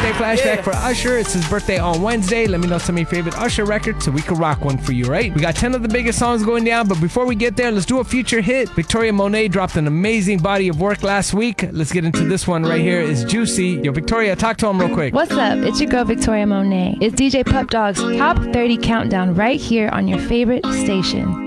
birthday flashback for Usher. It's his birthday on Wednesday. Let me know some of your favorite Usher records so we can rock one for you, right? We got 10 of the biggest songs going down, but before we get there, let's do a feature hit. Victoria Monet dropped an amazing body of work last week. Let's get into this one right here. It's Juicy. Yo, Victoria, talk to him real quick. What's up? It's your girl Victoria Monet. It's DJ Pup Dog's Top 30 Countdown right here on your favorite station.